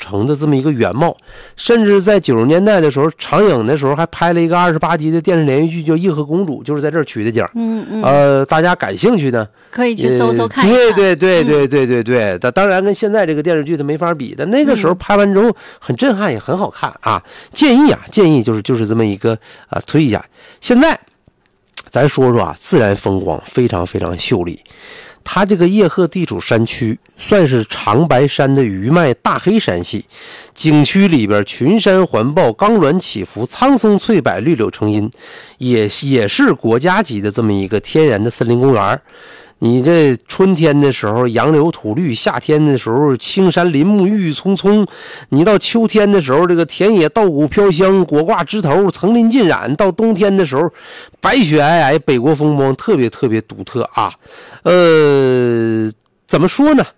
城的这么一个原貌。甚至在90年代的时候，长影的时候还拍了一个28集的电视连续剧，叫《叶赫公主》，就是在这儿取的景。大家感兴趣呢， 可以去搜搜看一下。对，当然跟现在这个电视剧它没法比的。那个时候拍完之后很震撼，也很好看啊。建议就是这么一个推一下。现在咱说说自然风光非常非常秀丽。它这个叶赫地处山区，算是长白山的余脉大黑山系。景区里边群山环抱，冈峦起伏，苍松翠柏，绿柳成荫，也是国家级的这么一个天然的森林公园。你这春天的时候杨柳吐绿，夏天的时候青山林木郁郁葱葱，你到秋天的时候这个田野稻谷飘香，果挂枝头，层林尽染，到冬天的时候白雪皑皑，北国风光特别特别独特啊。怎么说呢？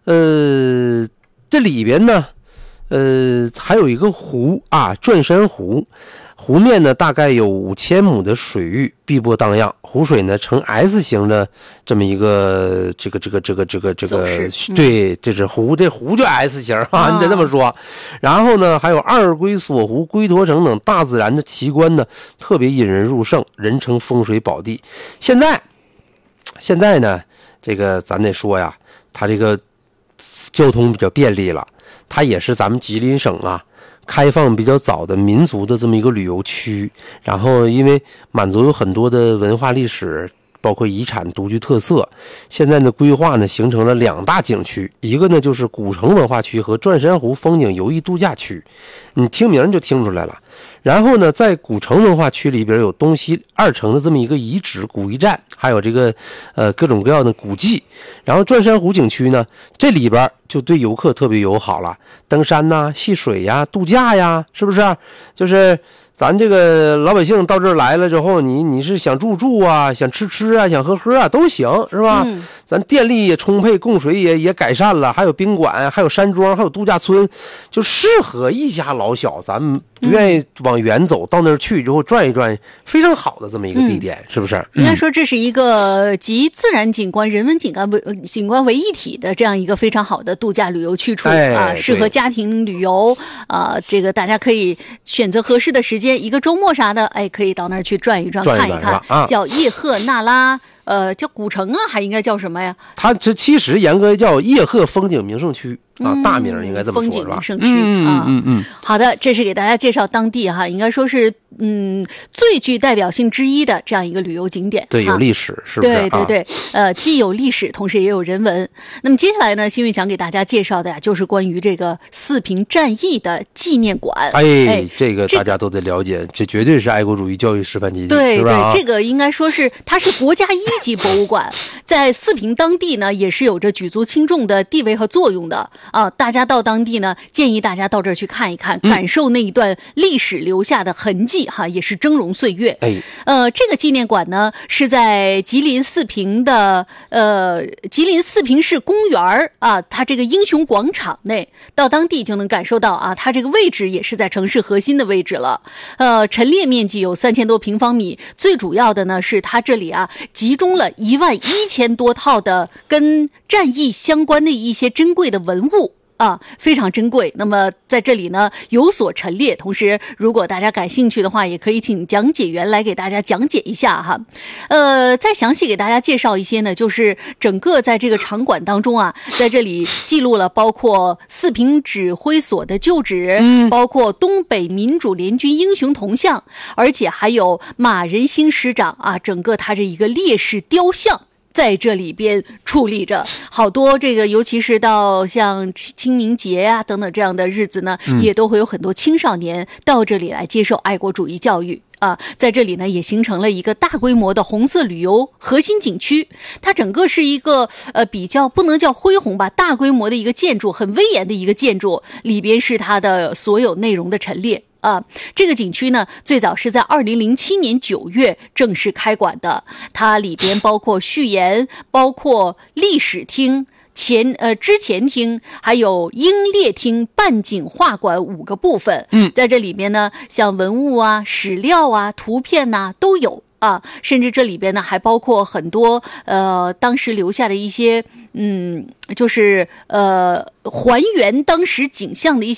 这里边呢还有一个湖啊，转山湖。湖面呢大概有5000亩的水域，碧波荡漾，湖水呢呈 S 型的这么一个这个对，这是湖，这湖就 S 型啊，你得这么说。然后呢还有二龟锁湖、龟驼城等大自然的奇观呢，特别引人入胜，人称风水宝地。现在呢这个咱得说呀，它这个交通比较便利了，它也是咱们吉林省开放比较早的民族的这么一个旅游区。然后因为满族有很多的文化历史，包括遗产独具特色，现在的规划呢形成了2大景区，一个呢就是古城文化区和转山湖风景游艺度假区，你听名就听出来了。然后呢在古城文化区里边有东西2城的这么一个遗址古驿站，还有这个各种各样的古迹。然后转山湖景区呢，这里边就对游客特别友好了，登山戏水度假是不是？就是咱这个老百姓到这儿来了之后，你是想住想吃想喝都行，是吧？咱电力也充沛，供水也改善了，还有宾馆，还有山庄，还有度假村，就适合一家老小，咱们不愿意往远走，到那儿去之后转一转，非常好的这么一个地点，是不是？ 应该说这是一个集自然景观、人文景观为一体的这样一个非常好的度假旅游去处适合家庭旅游这个大家可以选择合适的时间，一个周末啥的，可以到那儿去转一转看一看，叫叶赫那拉。叫古城还应该叫什么呀？它这其实严格叫叶赫风景名胜区大名应该这么说， 风景名胜区好的，这是给大家介绍当地应该说是最具代表性之一的这样一个旅游景点。 对，有历史，是不是？ 对，既有历史，同时也有人文。那么接下来呢，新宇想给大家介绍的就是关于这个四平战役的纪念馆。 这个大家都得了解，这绝对是爱国主义教育示范基地。 对，这个应该说是它是国家1级博物馆，在四平当地呢也是有着举足轻重的地位和作用的大家到当地呢，建议大家到这儿去看一看，感受那一段历史留下的痕迹也是峥嵘岁月。这个纪念馆呢是在吉林四平的吉林四平市公园它这个英雄广场内，到当地就能感受到它这个位置也是在城市核心的位置了。陈列面积有3000多平方米，最主要的呢是它这里集中了11000多套的跟战役相关的一些珍贵的文物非常珍贵。那么在这里呢有所陈列，同时如果大家感兴趣的话，也可以请讲解员来给大家讲解一下再详细给大家介绍一些呢，就是整个在这个场馆当中在这里记录了包括四平指挥所的旧址，包括东北民主联军英雄铜像，而且还有马仁兴师长整个他这一个烈士雕像在这里边矗立着。好多这个尤其是到像清明节等等这样的日子呢，也都会有很多青少年到这里来接受爱国主义教育在这里呢也形成了一个大规模的红色旅游核心景区。它整个是一个比较不能叫恢宏吧，大规模的一个建筑，很威严的一个建筑，里边是它的所有内容的陈列这个景区呢最早是在2007年9月正式开馆的，它里边包括序言，包括历史厅、之前厅，还有英烈厅、半景画馆5个部分。在这里边呢，像文物史料图片都有甚至这里边呢还包括很多当时留下的一些就是还原当时景象的一些